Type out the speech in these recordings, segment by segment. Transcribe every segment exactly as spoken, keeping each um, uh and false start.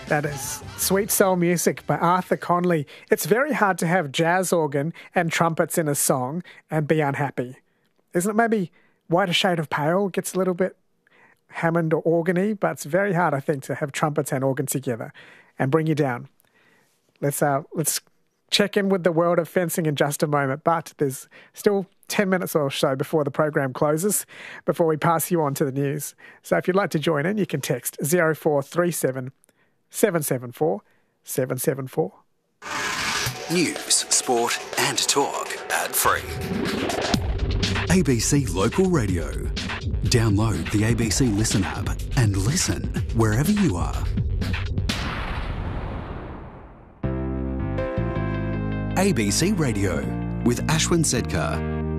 That is Sweet Soul Music by Arthur Conley. It's very hard to have jazz organ and trumpets in a song and be unhappy. Isn't it? Maybe Whiter Shade of Pale gets a little bit Hammond or organy, but it's very hard, I think, to have trumpets and organ together and bring you down. Let's uh, let's check in with the world of fencing in just a moment, but there's still ten minutes or so before the program closes, before we pass you on to the news. So if you'd like to join in, you can text zero four three seven seven seven four seven seven four. News, sport and talk ad-free. A B C Local Radio. Download the A B C Listen app and listen wherever you are. A B C Radio with Ashwin Sedkar.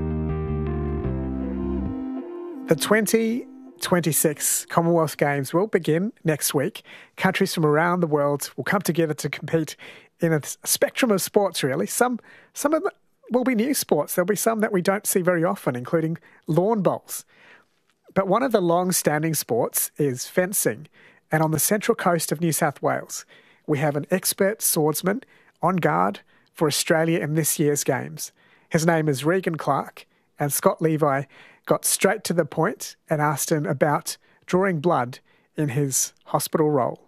The twenty twenty-six Commonwealth Games will begin next week. Countries from around the world will come together to compete in a spectrum of sports, really. Some some of them will be new sports. There'll be some that we don't see very often, including lawn bowls. But one of the long-standing sports is fencing. And on the central coast of New South Wales, we have an expert swordsman on guard for Australia in this year's Games. His name is Regan Clark, and Scott Levi got straight to the point and asked him about drawing blood in his hospital role.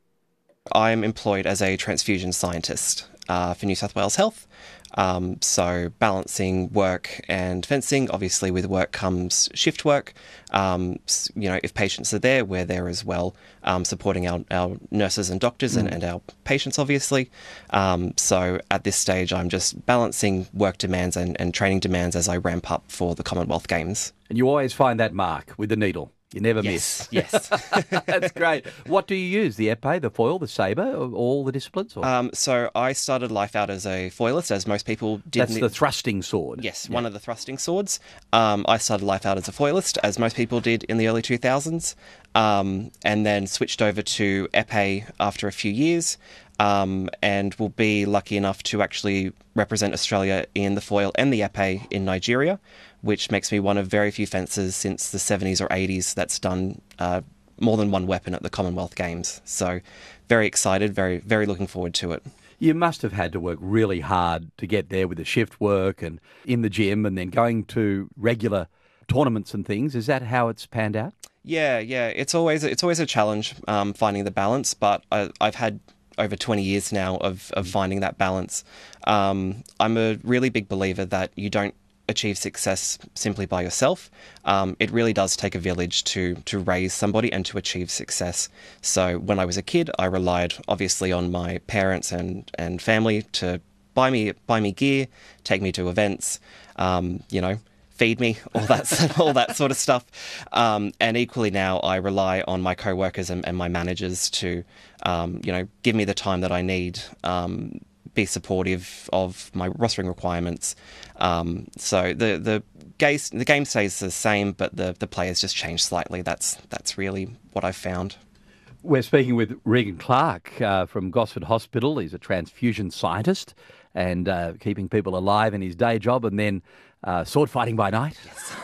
I'm employed as a transfusion scientist uh, for New South Wales Health. Um, so balancing work and fencing. Obviously with work comes shift work. Um, you know, if patients are there, we're there as well, um, supporting our, our nurses and doctors mm. and, and our patients, obviously. Um, so at this stage, I'm just balancing work demands and, and training demands as I ramp up for the Commonwealth Games. And you always find that mark with the needle. You never yes, miss. Yes. That's great. What do you use? The epee, the foil, the sabre, all the disciplines? Or? Um, so I started life out as a foilist, as most people did. That's the thrusting sword. Yes, yeah. one of the thrusting swords. Um, I started life out as a foilist, as most people did in the early two thousands, um, and then switched over to epee after a few years, um, and will be lucky enough to actually represent Australia in the foil and the epee in Nigeria, which makes me one of very few fencers since the seventies or eighties that's done uh, more than one weapon at the Commonwealth Games. So very excited, very, very looking forward to it. You must have had to work really hard to get there with the shift work and in the gym and then going to regular tournaments and things. Is that how it's panned out? Yeah, yeah. It's always it's always a challenge um, finding the balance, but I, I've had over twenty years now of, of finding that balance. Um, I'm a really big believer that you don't achieve success simply by yourself. Um, it really does take a village to to raise somebody and to achieve success. So when I was a kid, I relied obviously on my parents and, and family to buy me buy me gear, take me to events, um, you know, feed me, all that all that sort of stuff. Um, and equally now, I rely on my co-workers and, and my managers to, um, you know, give me the time that I need. Um, be supportive of my rostering requirements. Um, so the the, gaze, the game stays the same, but the, the players just change slightly. That's that's really what I've found. We're speaking with Regan Clark uh, from Gosford Hospital. He's a transfusion scientist and uh, keeping people alive in his day job, and then uh, sword fighting by night.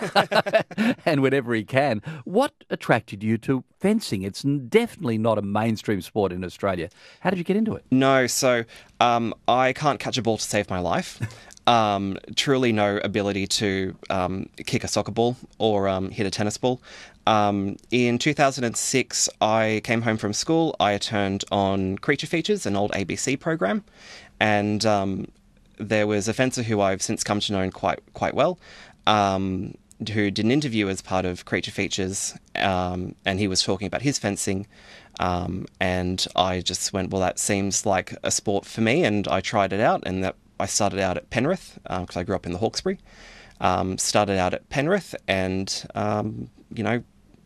Yes. And whenever he can. What attracted you to fencing? It's definitely not a mainstream sport in Australia. How did you get into it? No, so um, I can't catch a ball to save my life. Um, truly no ability to um, kick a soccer ball or um, hit a tennis ball. Um, in two thousand six, I came home from school. I turned on Creature Features, an old A B C program, and um, there was a fencer who I've since come to know quite quite well, um, who did an interview as part of Creature Features, um, and he was talking about his fencing, um, and I just went, well, that seems like a sport for me, and I tried it out, and that I started out at Penrith, because um, I grew up in the Hawkesbury, um, started out at Penrith, and, um, you know,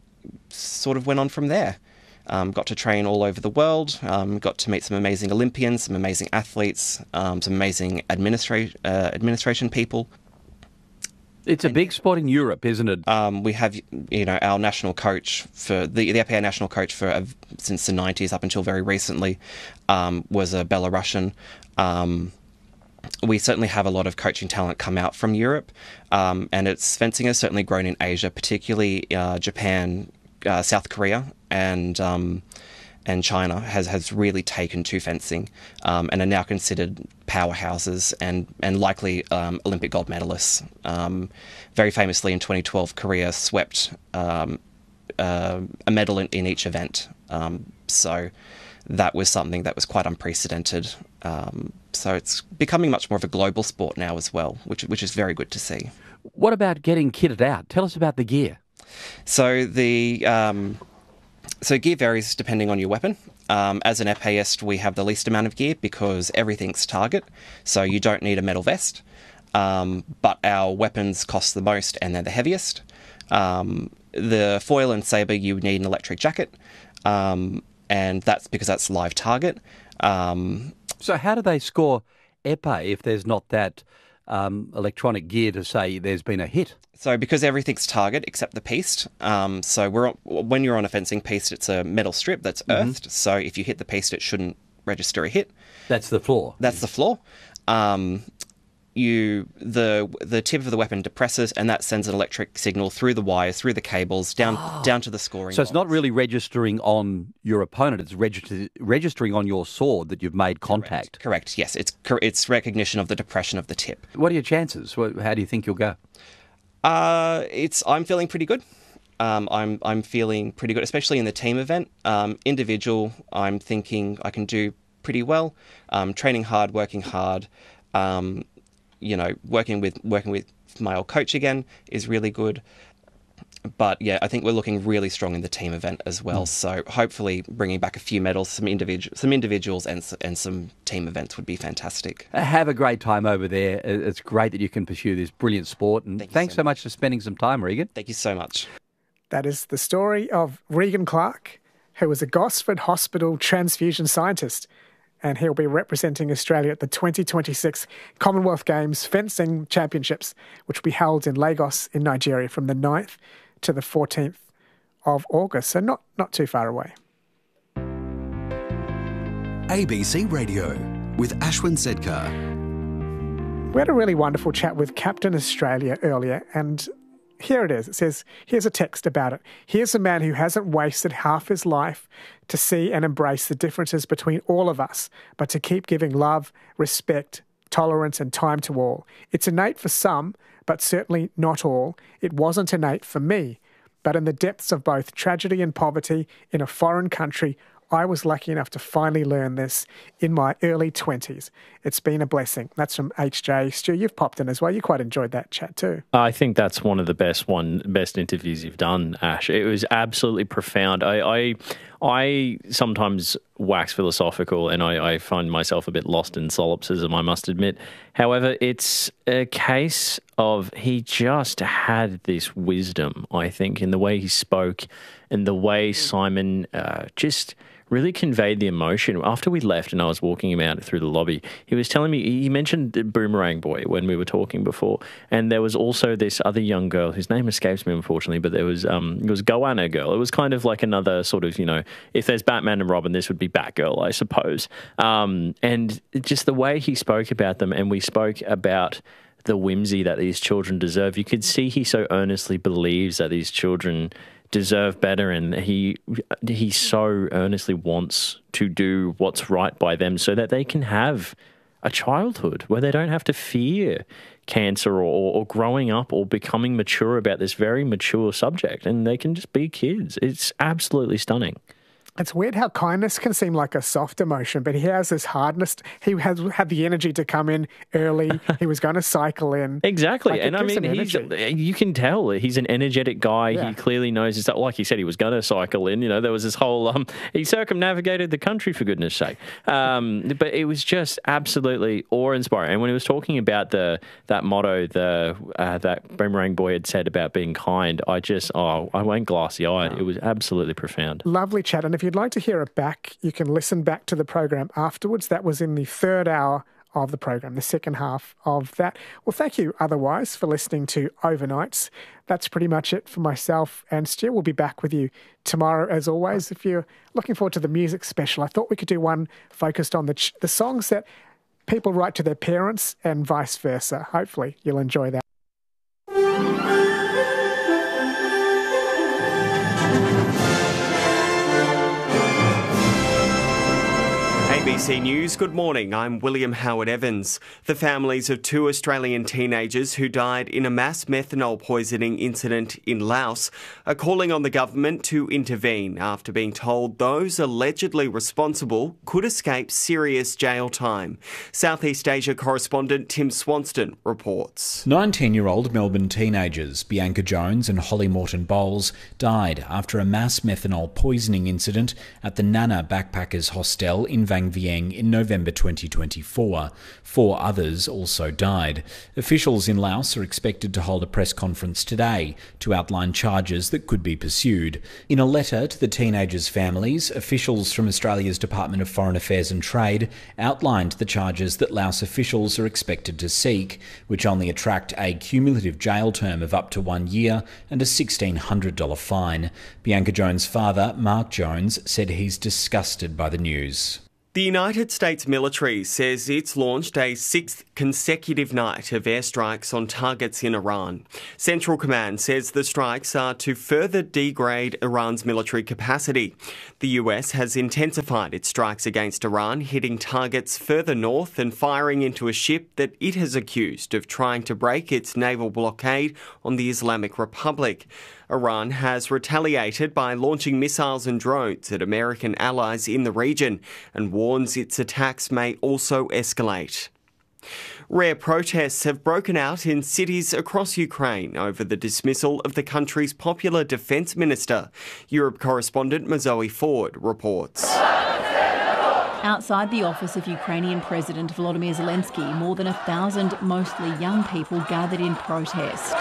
sort of went on from there. Um, got to train all over the world, um, got to meet some amazing Olympians, some amazing athletes, um, some amazing administra- uh, administration people. It's a big sport in Europe, isn't it? Um, we have, you know, our national coach for the the A P A national coach for uh, since the nineties up until very recently um, was a Belarusian. Um, we certainly have a lot of coaching talent come out from Europe, um, and its fencing has certainly grown in Asia, particularly uh, Japan, uh, South Korea, and um, and China has, has really taken to fencing um, and are now considered powerhouses and, and likely um, Olympic gold medalists. Um, very famously in twenty twelve, Korea swept um, uh, a medal in, in each event. Um, so that was something that was quite unprecedented. Um, so it's becoming much more of a global sport now as well, which which is very good to see. What about getting kitted out? Tell us about the gear. So the um, so gear varies depending on your weapon. Um, as an epéiste, we have the least amount of gear because everything's target, so you don't need a metal vest. Um, but our weapons cost the most and they're the heaviest. Um, the foil and saber, you need an electric jacket, um, and that's because that's live target. Um, so how do they score épée if there's not that um, electronic gear to say there's been a hit? So because everything's target except the piste, um, so we're on, when you're on a fencing piste, it's a metal strip that's earthed. Mm-hmm. So if you hit the piste, it shouldn't register a hit. That's the floor. That's the floor. Um, you the the tip of the weapon depresses, and that sends an electric signal through the wires, through the cables, down oh. down to the scoring. So it's box. not really registering on your opponent; it's registering registering on your sword that you've made contact. Correct. Correct. Yes, it's it's recognition of the depression of the tip. What are your chances? How do you think you'll go? Uh, it's I'm feeling pretty good. Um, I'm I'm feeling pretty good, especially in the team event. Um, individual, I'm thinking I can do pretty well. Um, training hard, working hard. Um, you know, working with working with my old coach again is really good. But yeah, I think we're looking really strong in the team event as well. Mm. So hopefully, bringing back a few medals, some individual, some individuals, and and some team events would be fantastic. Have a great time over there. It's great that you can pursue this brilliant sport. And Thank thanks so so much for spending some time, Regan. Thank you so much. That is the story of Regan Clark, who was a Gosford Hospital transfusion scientist, and he'll be representing Australia at the twenty twenty-six Commonwealth Games Fencing Championships, which will be held in Lagos in Nigeria from the ninth to the fourteenth of August, so not, not too far away. A B C Radio with Ashwin Sedkar. We had a really wonderful chat with Captain Australia earlier, and here it is. It says, here's a text about it. Here's a man who hasn't wasted half his life to see and embrace the differences between all of us, but to keep giving love, respect, tolerance and time to all. It's innate for some, but certainly not all. It wasn't innate for me. But in the depths of both tragedy and poverty in a foreign country, I was lucky enough to finally learn this in my early twenties. It's been a blessing. That's from H J. Stu, you've popped in as well. You quite enjoyed that chat too. I think that's one of the best one best interviews you've done, Ash. It was absolutely profound. I I, I sometimes wax philosophical and I, I find myself a bit lost in solipsism, I must admit. However, it's a case of he just had this wisdom, I think, in the way he spoke and the way Simon uh, just really conveyed the emotion. After we left and I was walking him out through the lobby, he was telling me, he mentioned the Boomerang Boy when we were talking before, and there was also this other young girl whose name escapes me, unfortunately, but there was, um, it was Goanna Girl. It was kind of like another sort of, you know, if there's Batman and Robin, this would be Batgirl, I suppose. Um, and just the way he spoke about them, and we spoke about the whimsy that these children deserve. You could see he so earnestly believes that these children deserve better, and he he so earnestly wants to do what's right by them so that they can have a childhood where they don't have to fear cancer or, or growing up or becoming mature about this very mature subject, and they can just be kids. It's absolutely stunning. It's weird how kindness can seem like a soft emotion, but he has this hardness. He has had the energy to come in early. He was going to cycle in. Exactly. Like, and I mean, he's, you can tell he's an energetic guy. Yeah. He clearly knows his stuff. Like he said, he was going to cycle in. You know, there was this whole, um, he circumnavigated the country, for goodness sake. Um, but it was just absolutely awe-inspiring. And when he was talking about the that motto, the uh, that Boomerang Boy had said about being kind, I just, oh, I went glassy-eyed. Oh. It was absolutely profound. Lovely chat. And if you'd like to hear it back, you can listen back to the program afterwards. That was in the third hour of the program, the second half of that. Well, thank you otherwise for listening to Overnights. That's pretty much it for myself and Stu. We'll be back with you tomorrow as always. If you're looking forward to the music special, I thought we could do one focused on the ch- the songs that people write to their parents and vice versa. Hopefully you'll enjoy that. A B C News, good morning. I'm William Howard Evans. The families of two Australian teenagers who died in a mass methanol poisoning incident in Laos are calling on the government to intervene after being told those allegedly responsible could escape serious jail time. Southeast Asia correspondent Tim Swanston reports. nineteen-year-old Melbourne teenagers Bianca Jones and Holly Morton Bowles died after a mass methanol poisoning incident at the Nana Backpackers Hostel in Vang Vieng in November twenty twenty-four. Four others also died. Officials in Laos are expected to hold a press conference today to outline charges that could be pursued. In a letter to the teenagers' families, officials from Australia's Department of Foreign Affairs and Trade outlined the charges that Laos officials are expected to seek, which only attract a cumulative jail term of up to one year and a sixteen hundred dollars fine. Bianca Jones' father, Mark Jones, said he's disgusted by the news. The United States military says it's launched a sixth consecutive night of airstrikes on targets in Iran. Central Command says the strikes are to further degrade Iran's military capacity. The U S has intensified its strikes against Iran, hitting targets further north and firing into a ship that it has accused of trying to break its naval blockade on the Islamic Republic. Iran has retaliated by launching missiles and drones at American allies in the region and warns its attacks may also escalate. Rare protests have broken out in cities across Ukraine over the dismissal of the country's popular defence minister. Europe correspondent Mazoe Ford reports. Outside the office of Ukrainian President Volodymyr Zelensky, more than a thousand, mostly young people, gathered in protest.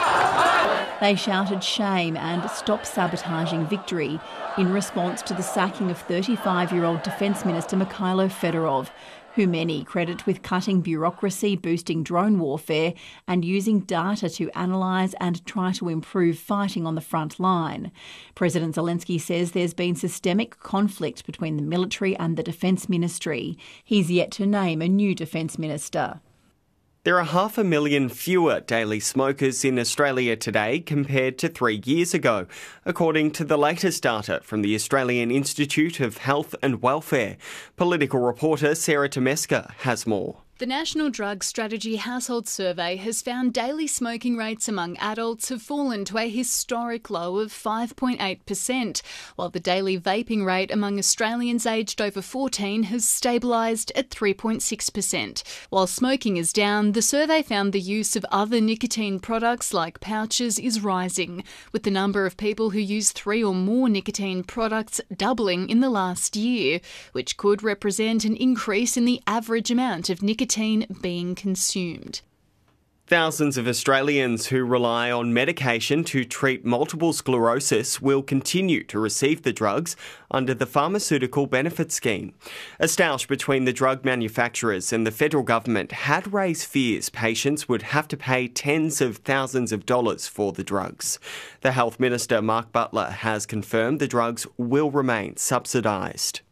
They shouted shame and stop sabotaging victory in response to the sacking of thirty-five-year-old Defence Minister Mikhailo Fedorov, who many credit with cutting bureaucracy, boosting drone warfare and using data to analyse and try to improve fighting on the front line. President Zelensky says there's been systemic conflict between the military and the Defence Ministry. He's yet to name a new Defence Minister. There are half a million fewer daily smokers in Australia today compared to three years ago, according to the latest data from the Australian Institute of Health and Welfare. Political reporter Sarah Tomeska has more. The National Drug Strategy Household Survey has found daily smoking rates among adults have fallen to a historic low of five point eight percent, while the daily vaping rate among Australians aged over fourteen has stabilised at three point six percent. While smoking is down, the survey found the use of other nicotine products like pouches is rising, with the number of people who use three or more nicotine products doubling in the last year, which could represent an increase in the average amount of nicotine being consumed. Thousands of Australians who rely on medication to treat multiple sclerosis will continue to receive the drugs under the Pharmaceutical Benefit Scheme. A stoush between the drug manufacturers and the federal government had raised fears patients would have to pay tens of thousands of dollars for the drugs. The Health Minister, Mark Butler, has confirmed the drugs will remain subsidised.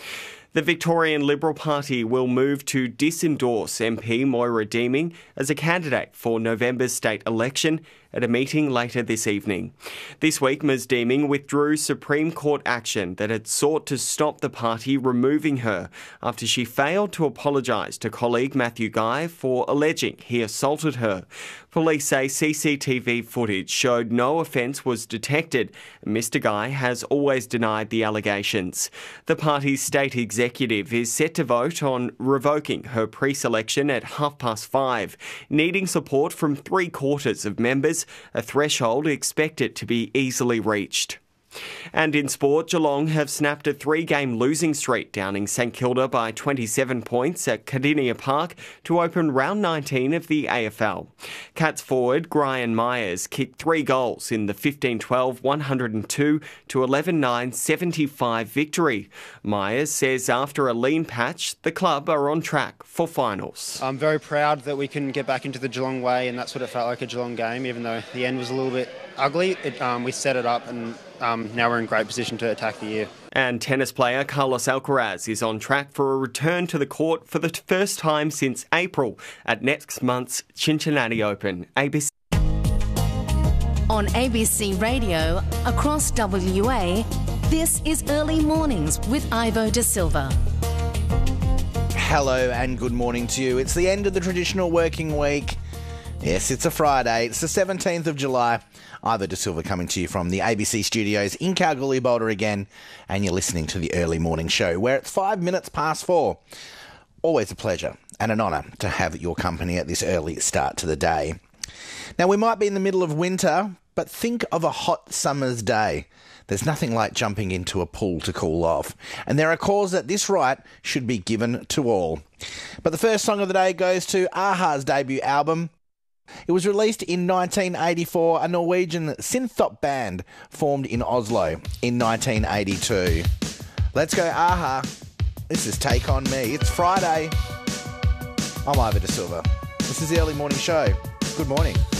The Victorian Liberal Party will move to disendorse M P Moira Deeming as a candidate for November's state election at a meeting later this evening. This week, Miz Deeming withdrew Supreme Court action that had sought to stop the party removing her after she failed to apologise to colleague Matthew Guy for alleging he assaulted her. Police say C C T V footage showed no offence was detected, and Mister Guy has always denied the allegations. The party's state executive is set to vote on revoking her pre-selection at half past five, needing support from three quarters of members, a threshold expected to be easily reached. And in sport, Geelong have snapped a three-game losing streak, downing St Kilda by twenty-seven points at Cardinia Park to open round nineteen of the A F L. Cats forward Brian Myers kicked three goals in the fifteen twelve one oh two to eleven nine seventy-five victory. Myers says after a lean patch, the club are on track for finals. I'm very proud that we can get back into the Geelong way, and that's what it felt like, a Geelong game, even though the end was a little bit ugly. It, um, we set it up and Um, now we're in great position to attack the year. And tennis player Carlos Alcaraz is on track for a return to the court for the first time since April at next month's Cincinnati Open. A B C On A B C Radio, across W A, this is Early Mornings with Ivo De Silva. Hello and good morning to you. It's the end of the traditional working week. Yes, it's a Friday. It's the seventeenth of July. Ivor De Silva coming to you from the A B C studios in Kalgoorlie, Boulder again, and you're listening to the early morning show where it's five minutes past four. Always a pleasure and an honour to have your company at this early start to the day. Now, we might be in the middle of winter, but think of a hot summer's day. There's nothing like jumping into a pool to cool off. And there are calls that this right should be given to all. But the first song of the day goes to a-ha's debut album. It was released in nineteen eighty-four, a Norwegian synth-pop band formed in Oslo in nineteen eighty-two. Let's go a-ha. This is Take On Me. It's Friday. I'm Ivor De Silva. This is the Early Morning Show. Good morning.